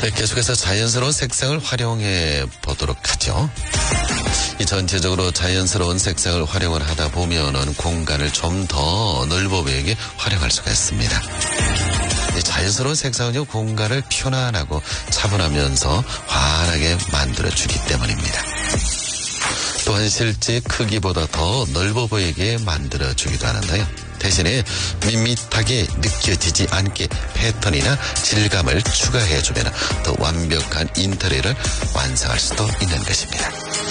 네, 계속해서 자연스러운 색상을 활용해 보도록 하죠. 이 전체적으로 자연스러운 색상을 활용을 하다 보면은 공간을 좀 더 넓어 보이게 활용할 수가 있습니다. 이 자연스러운 색상은요, 공간을 편안하고 차분하면서 환하게 만들어주기 때문입니다. 또한 실제 크기보다 더 넓어 보이게 만들어주기도 하는데요. 대신에 밋밋하게 느껴지지 않게 패턴이나 질감을 추가해주면 더 완벽한 인테리어를 완성할 수도 있는 것입니다.